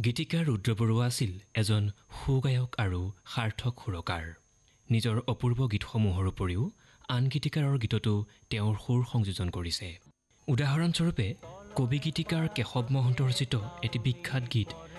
গীতিকাৰ ৰুদ্ৰ বৰুৱা আছিল এজন সুগায়ক আৰু সাৰ্থক সুৰকাৰ। নিজৰ অপূৰ্ব গীতসমূহৰ উপৰিও আন গীতিকাৰৰ গীততো তেওঁৰ সুৰ সংযোজন কৰিছে। উদাহৰণস্বৰূপে কবি গীতিকাৰ কেশৱ মহন্ত ৰচিত এটি বিখ্যাত গীত